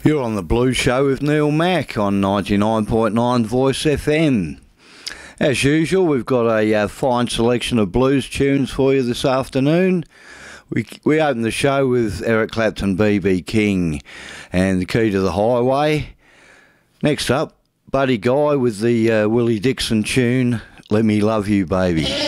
You're on the Blues Show with Neil Mack on 99.9 Voice FM. As usual, we've got a fine selection of blues tunes for you this afternoon. We open the show with Eric Clapton, B.B. King and The Key to the Highway. Next up, Buddy Guy with the Willie Dixon tune, Let Me Love You Baby.